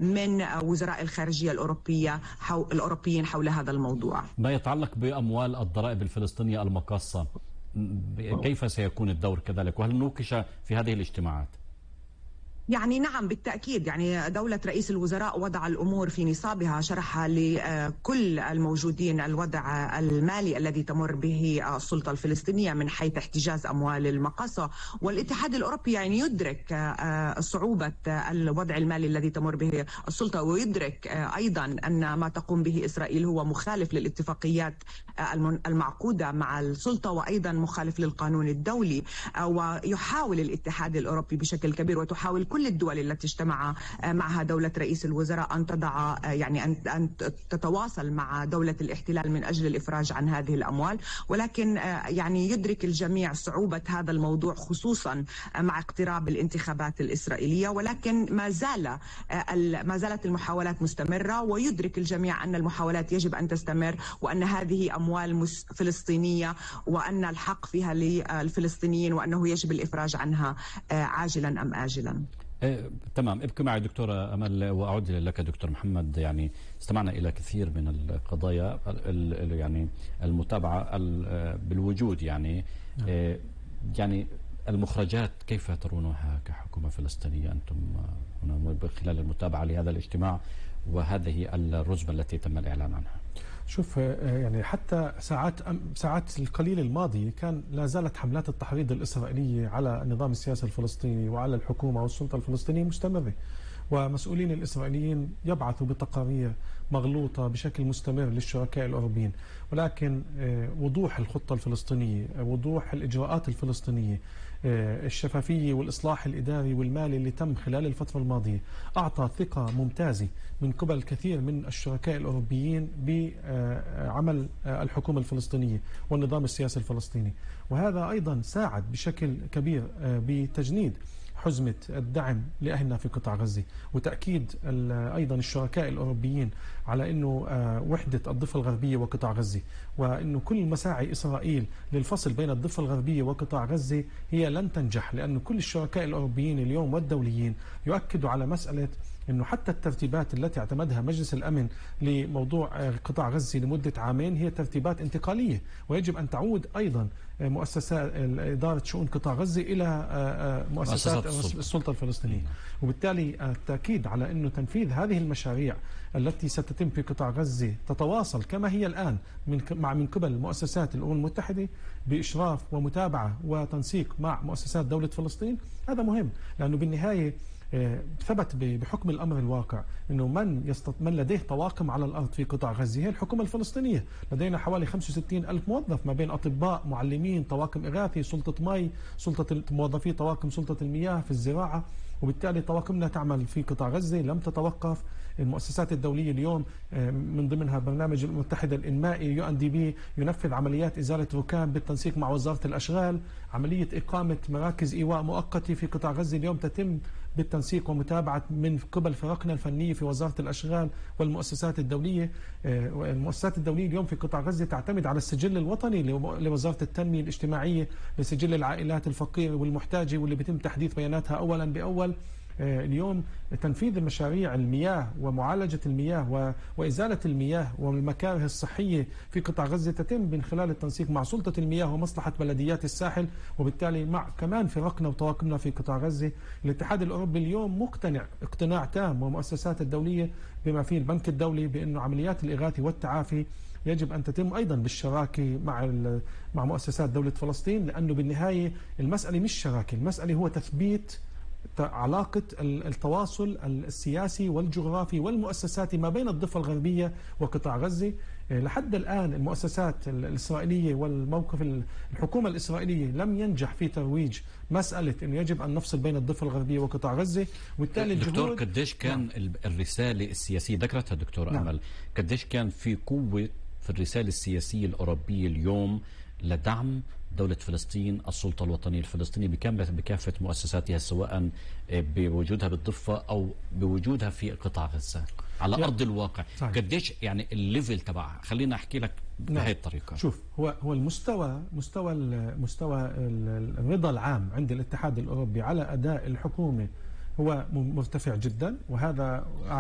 من وزراء الخارجية الأوروبيين حول هذا الموضوع. ما يتعلق بأموال الضرائب الفلسطينية المقاصة، كيف سيكون الدور كذلك، وهل نوقش في هذه الاجتماعات؟ يعني نعم بالتأكيد، يعني دولة رئيس الوزراء وضع الأمور في نصابها، شرح لكل الموجودين الوضع المالي الذي تمر به السلطة الفلسطينية من حيث احتجاز أموال المقاصة، والاتحاد الأوروبي يعني يدرك صعوبة الوضع المالي الذي تمر به السلطة، ويدرك أيضا أن ما تقوم به إسرائيل هو مخالف للاتفاقيات المعقودة مع السلطة، وأيضا مخالف للقانون الدولي. ويحاول الاتحاد الأوروبي بشكل كبير، وتحاول كل الدول التي اجتمع معها دولة رئيس الوزراء أن تضع يعني أن تتواصل مع دولة الاحتلال من أجل الإفراج عن هذه الأموال، ولكن يعني يدرك الجميع صعوبة هذا الموضوع خصوصا مع اقتراب الانتخابات الإسرائيلية، ولكن ما زالت المحاولات مستمرة، ويدرك الجميع أن المحاولات يجب أن تستمر، وأن هذه أموال فلسطينية وأن الحق فيها للفلسطينيين، وأنه يجب الإفراج عنها عاجلا أم آجلا. تمام، ابقى معي دكتورة أمل وأعود لك دكتور محمد. يعني استمعنا إلى كثير من القضايا، يعني المتابعة بالوجود، يعني المخرجات كيف ترونها كحكومة فلسطينية أنتم هنا خلال المتابعة لهذا الاجتماع وهذه الرزمة التي تم الإعلان عنها؟ شوف، يعني حتى ساعات القليل الماضي كان لا زالت حملات التحريض الإسرائيلية على النظام السياسي الفلسطيني وعلى الحكومة والسلطة الفلسطينية مستمرة، ومسؤولين الإسرائيليين يبعثوا بتقارير مغلوطة بشكل مستمر للشركاء الأوروبيين، ولكن وضوح الخطة الفلسطينية، وضوح الإجراءات الفلسطينية، الشفافية والإصلاح الإداري والمالي اللي تم خلال الفترة الماضية أعطى ثقة ممتازة من قبل كثير من الشركاء الأوروبيين بعمل الحكومة الفلسطينية والنظام السياسي الفلسطيني، وهذا أيضا ساعد بشكل كبير بتجنيد حزمة الدعم لأهلنا في قطاع غزة، وتأكيد أيضا الشركاء الأوروبيين على أنه وحدة الضفة الغربية وقطاع غزة، وأنه كل مساعي إسرائيل للفصل بين الضفة الغربية وقطاع غزة هي لن تنجح، لأن كل الشركاء الأوروبيين اليوم والدوليين يؤكدوا على مسألة أنه حتى الترتيبات التي اعتمدها مجلس الأمن لموضوع قطاع غزة لمدة عامين هي ترتيبات انتقالية، ويجب أن تعود أيضا مؤسسات إدارة شؤون قطاع غزة إلى مؤسسات السلطة الفلسطينية، وبالتالي التأكيد على أنه تنفيذ هذه المشاريع التي ستتم في قطاع غزة تتواصل كما هي الآن من قبل مؤسسات الأمم المتحدة بإشراف ومتابعة وتنسيق مع مؤسسات دولة فلسطين. هذا مهم، لأنه بالنهاية ثبت بحكم الأمر الواقع أنه من لديه طواقم على الأرض في قطاع غزة هي الحكومة الفلسطينية. لدينا حوالي 65 ألف موظف ما بين أطباء، معلمين، طواقم إغاثي، سلطة مي، سلطة موظفي طواقم سلطة المياه في الزراعة، وبالتالي طواقمنا تعمل في قطاع غزة لم تتوقف. المؤسسات الدولية اليوم من ضمنها برنامج الأمم المتحدة الإنمائي UNDP ينفذ عمليات إزالة ركام بالتنسيق مع وزارة الأشغال. عملية إقامة مراكز إيواء مؤقتة في قطاع غزة اليوم تتم بالتنسيق ومتابعة من قبل فرقنا الفنية في وزارة الأشغال والمؤسسات الدولية. المؤسسات الدولية اليوم في قطاع غزة تعتمد على السجل الوطني لوزارة التنمية الاجتماعية لسجل العائلات الفقيرة والمحتاجة، واللي بيتم تحديث بياناتها أولا بأول. اليوم تنفيذ المشاريع المياه ومعالجة المياه وإزالة المياه والمكاره الصحية في قطاع غزة تتم من خلال التنسيق مع سلطة المياه ومصلحة بلديات الساحل، وبالتالي مع كمان فرقنا وطواقمنا في قطاع غزة. الاتحاد الأوروبي اليوم مقتنع اقتناع تام ومؤسسات الدولية بما فيه البنك الدولي بأنه عمليات الإغاثة والتعافي يجب أن تتم أيضا بالشراكة مع مؤسسات دولة فلسطين، لأنه بالنهاية المسألة مش شراكة، المسألة هو تثبيت علاقة التواصل السياسي والجغرافي والمؤسساتي ما بين الضفة الغربية وقطاع غزة. لحد الآن المؤسسات الإسرائيلية والموقف الحكومة الإسرائيلية لم ينجح في ترويج مسألة أنه يجب أن نفصل بين الضفة الغربية وقطاع غزة، وبالتالي دكتور قديش كان الرسالة السياسية ذكرتها دكتور أمل، قديش كان في قوة في الرسالة السياسية الأوروبية اليوم لدعم دولة فلسطين، السلطة الوطنية الفلسطينية بكافة مؤسساتها، سواء بوجودها بالضفة أو بوجودها في قطاع غزة على أرض الواقع؟ صحيح. قديش يعني الليفل تبعها؟ خلينا أحكي لك بهذه الطريقة. شوف، هو مستوى الرضا العام عند الاتحاد الأوروبي على أداء الحكومة هو مرتفع جدا، وهذا